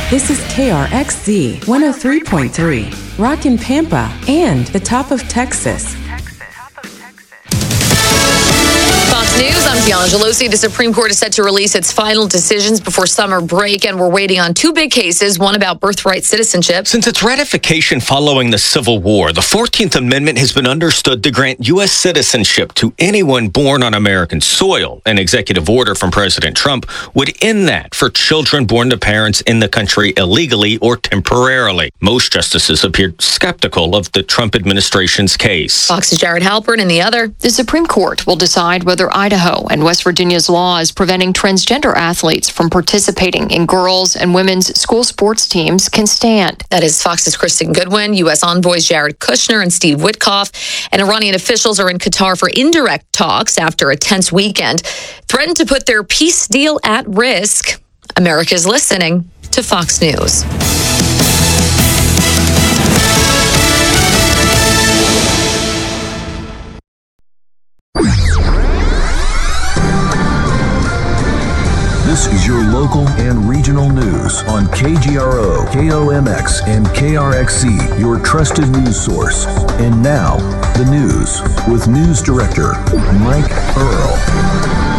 This is KRXZ 103.3, Rockin' Pampa, and the top of Texas. Fox News, I'm Tiana Gelosi. The Supreme Court is set to release its final decisions before summer break, and we're waiting on two big cases, one about birthright citizenship. Since its ratification following the Civil War, the 14th Amendment has been understood to grant U.S. citizenship to anyone born on American soil. An executive order from President Trump would end that for children born to parents in the country illegally or temporarily. Most justices appeared skeptical of the Trump administration's case. Fox's Jared Halpern and the other. The Supreme Court will decide whether Idaho and West Virginia's laws preventing transgender athletes from participating in girls' and women's school sports teams can stand. That is Fox's Kristen Goodwin, U.S. envoys Jared Kushner and Steve Witkoff, and Iranian officials are in Qatar for indirect talks after a tense weekend, threatened to put their peace deal at risk. America's listening to Fox News. This is your local and regional news on KGRO, KOMX, and KRXC, your trusted news source. And now, the news with News Director Mike Earl.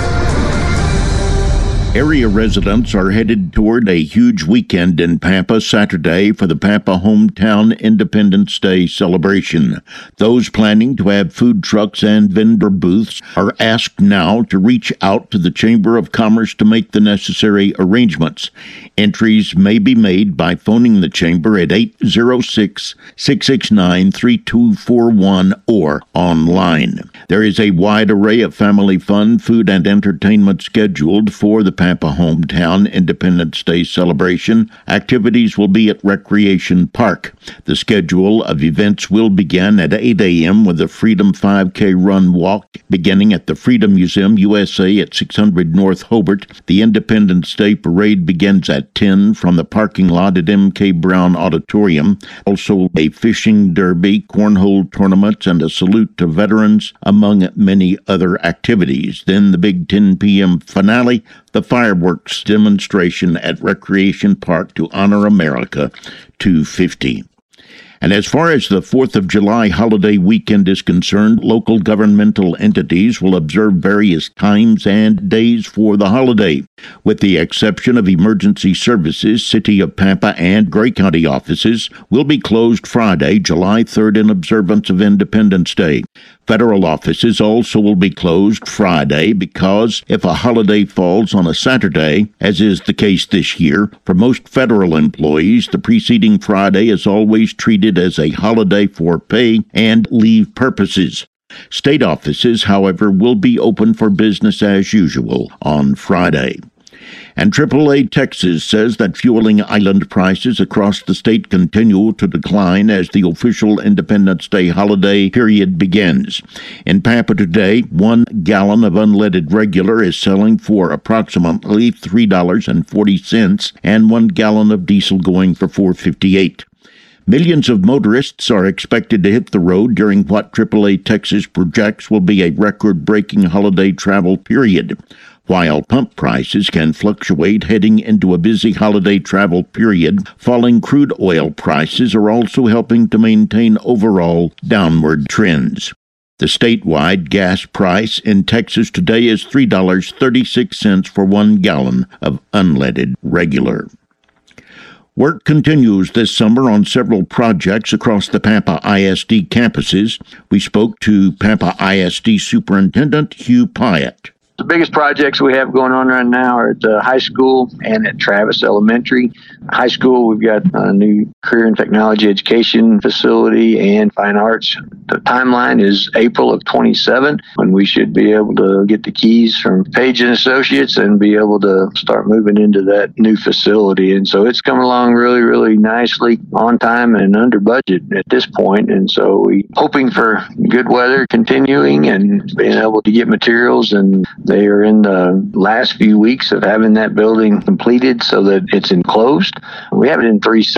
Area residents are headed toward a huge weekend in Pampa Saturday for the Pampa Hometown Independence Day celebration. Those planning to have food trucks and vendor booths are asked now to reach out to the Chamber of Commerce to make the necessary arrangements. Entries may be made by phoning the Chamber at 806-669-3241 or online. There is a wide array of family fun, food, and entertainment scheduled for the Pampa Hometown Independence Day celebration. Activities will be at Recreation Park. The schedule of events will begin at 8 a.m. with a Freedom 5K Run Walk beginning at the Freedom Museum USA at 600 North Hobart. The Independence Day Parade begins at 10 from the parking lot at M.K. Brown Auditorium. Also a fishing derby, cornhole tournaments, and a salute to veterans, among many other activities. Then the big 10 p.m. finale, the fireworks demonstration at Recreation Park to honor America 250. And as far as the 4th of July holiday weekend is concerned, local governmental entities will observe various times and days for the holiday. With the exception of emergency services, City of Pampa and Gray County offices will be closed Friday, July 3rd in observance of Independence Day. Federal offices also will be closed Friday because if a holiday falls on a Saturday, as is the case this year, for most federal employees, the preceding Friday is always treated as a holiday for pay and leave purposes. State offices, however, will be open for business as usual on Friday. And AAA Texas says that fueling island prices across the state continue to decline as the official Independence Day holiday period begins. In Pampa today, 1 gallon of unleaded regular is selling for approximately $3.40, and 1 gallon of diesel going for $4.58. Millions of motorists are expected to hit the road during what AAA Texas projects will be a record-breaking holiday travel period. While pump prices can fluctuate heading into a busy holiday travel period, falling crude oil prices are also helping to maintain overall downward trends. The statewide gas price in Texas today is $3.36 for 1 gallon of unleaded regular. Work continues this summer on several projects across the Pampa ISD campuses. We spoke to Pampa ISD Superintendent Hugh Pyatt. The biggest projects we have going on right now are at the high school and at Travis Elementary. High school, we've got a new career and technology education facility and fine arts. The timeline is April of 27, when we should be able to get the keys from Page and Associates and be able to start moving into that new facility. And so it's coming along really, really nicely, on time and under budget at this point. And so we hoping for good weather continuing and being able to get materials, and they are in the last few weeks of having that building completed so that it's enclosed. We have it in 3 sections.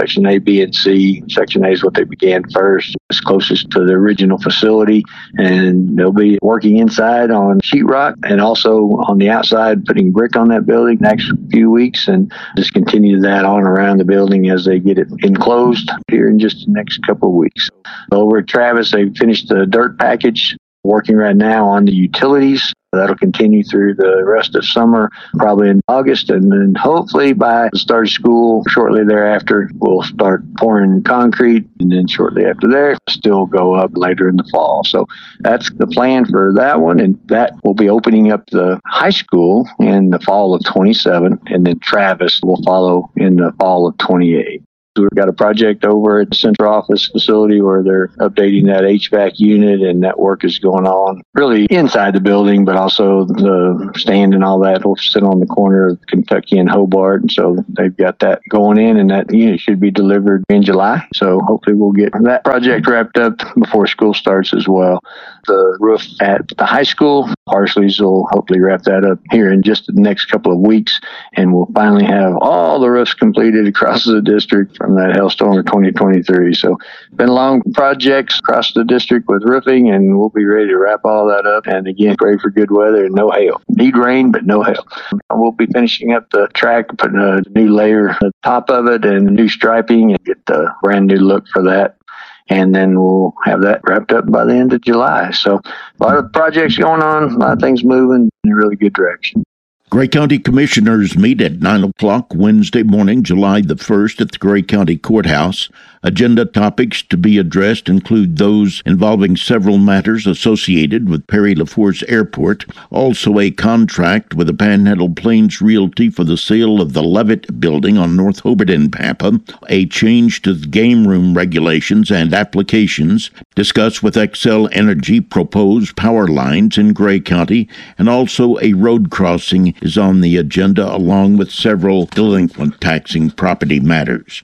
Section A, B, and C. Section A is what they began first. It's closest to the original facility, and they'll be working inside on sheetrock and also on the outside putting brick on that building next few weeks, and just continue that on around the building as they get it enclosed here in just the next couple of weeks. Over at Travis, they finished the dirt package, working right now on the utilities. That'll continue through the rest of summer, probably in August, and then hopefully by the start of school, shortly thereafter, we'll start pouring concrete, and then shortly after there, still go up later in the fall. So that's the plan for that one, and that will be opening up the high school in the fall of 27, and then Travis will follow in the fall of 28. We've got a project over at the central office facility where they're updating that HVAC unit, and that work is going on really inside the building, but also the stand and all that will sit on the corner of Kentucky and Hobart. And so they've got that going in, and that unit should be delivered in July. So hopefully we'll get that project wrapped up before school starts as well. The roof at the high school, Parsley's will hopefully wrap that up here in just the next couple of weeks, and we'll finally have all the roofs completed across the district from that hailstorm of 2023. So been long projects across the district with roofing, and we'll be ready to wrap all that up. And again, pray for good weather and no hail. Need rain, but no hail. We'll be finishing up the track, putting a new layer on the top of it and new striping, and get the brand new look for that. And then we'll have that wrapped up by the end of July. So a lot of projects going on, a lot of things moving in a really good direction. Gray County Commissioners meet at 9 o'clock Wednesday morning, July the 1st at the Gray County Courthouse. Agenda topics to be addressed include those involving several matters associated with Perry LaForce Airport, also a contract with the Panhandle Plains Realty for the sale of the Levitt Building on North Hobart in Pampa, a change to the game room regulations and applications, discuss with Xcel Energy proposed power lines in Gray County, and also a road crossing is on the agenda, along with several delinquent taxing property matters.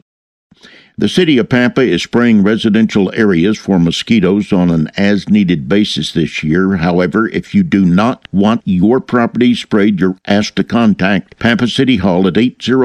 The city of Pampa is spraying residential areas for mosquitoes on an as-needed basis this year. However, if you do not want your property sprayed, you're asked to contact Pampa City Hall at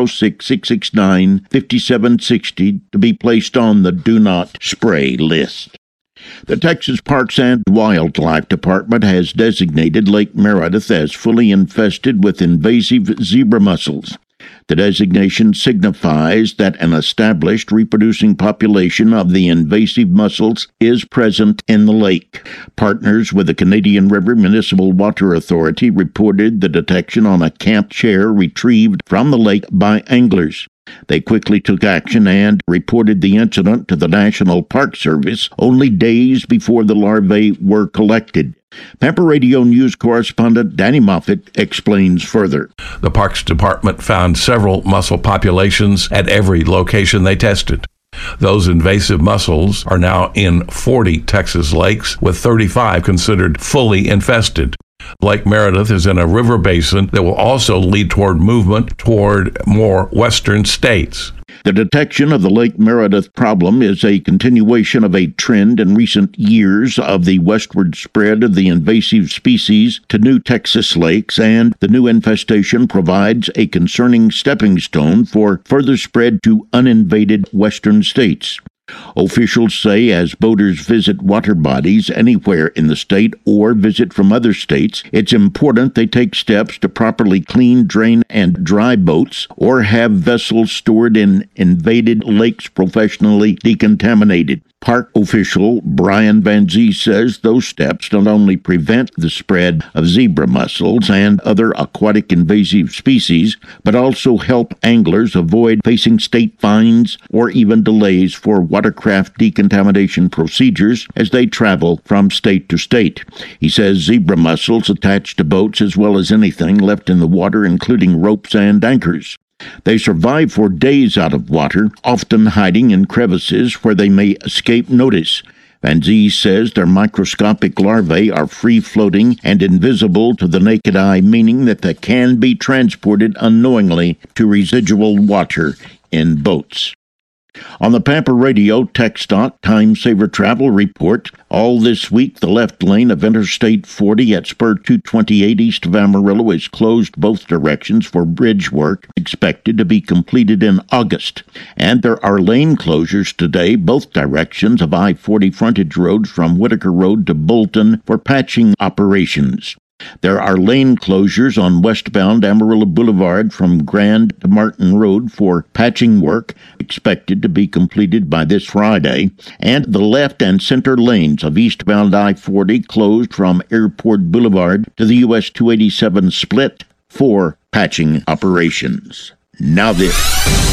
806-669-5760 to be placed on the Do Not Spray list. The Texas Parks and Wildlife Department has designated Lake Meredith as fully infested with invasive zebra mussels. The designation signifies that an established reproducing population of the invasive mussels is present in the lake. Partners with the Canadian River Municipal Water Authority reported the detection on a camp chair retrieved from the lake by anglers. They quickly took action and reported the incident to the National Park Service only days before the larvae were collected. Pampa Radio News correspondent Danny Moffett explains further. The Parks Department found several mussel populations at every location they tested. Those invasive mussels are now in 40 Texas lakes, with 35 considered fully infested. Lake Meredith is in a river basin that will also lead toward movement toward more western states. The detection of the Lake Meredith problem is a continuation of a trend in recent years of the westward spread of the invasive species to new Texas lakes, and the new infestation provides a concerning stepping stone for further spread to uninvaded western states. Officials say as boaters visit water bodies anywhere in the state or visit from other states, it's important they take steps to properly clean, drain, and dry boats or have vessels stored in invaded lakes professionally decontaminated. Park official Brian Van Zee says those steps not only prevent the spread of zebra mussels and other aquatic invasive species, but also help anglers avoid facing state fines or even delays for watercraft decontamination procedures as they travel from state to state. He says zebra mussels attach to boats as well as anything left in the water, including ropes and anchors. They survive for days out of water, often hiding in crevices where they may escape notice. Van Zee says their microscopic larvae are free-floating and invisible to the naked eye, meaning that they can be transported unknowingly to residual water in boats. On the Pampa Radio Tech Stock Time Saver Travel Report, all this week the left lane of Interstate 40 at Spur 228 east of Amarillo is closed both directions for bridge work expected to be completed in August. And there are lane closures today, both directions of I-40 frontage roads from Whitaker Road to Bolton for patching operations. There are lane closures on westbound Amarillo Boulevard from Grand to Martin Road for patching work expected to be completed by this Friday, and the left and center lanes of eastbound I-40 closed from Airport Boulevard to the US 287 split for patching operations. Now this.